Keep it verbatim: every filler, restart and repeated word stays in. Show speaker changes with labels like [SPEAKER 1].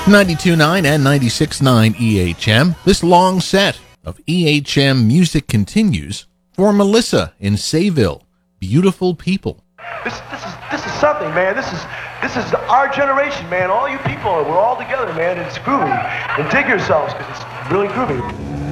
[SPEAKER 1] ninety-two point nine and ninety-six point nine E H M. This long set of E H M music continues for Melissa in Sayville. Beautiful People.
[SPEAKER 2] This, this is this is something, man. This is this is our generation, man. All you people, we're all together, man. It's groovy. And dig yourselves, because it's really groovy.